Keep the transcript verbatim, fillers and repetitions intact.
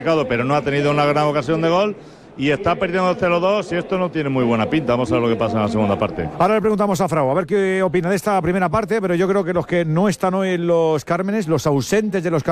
pero no ha tenido una gran ocasión de gol y está perdiendo cero dos y esto no tiene muy buena pinta. Vamos a ver lo que pasa en la segunda parte. Ahora le preguntamos a Frau a ver qué opina de esta primera parte, pero yo creo que los que no están hoy en los Cármenes, los ausentes de los Cármenes,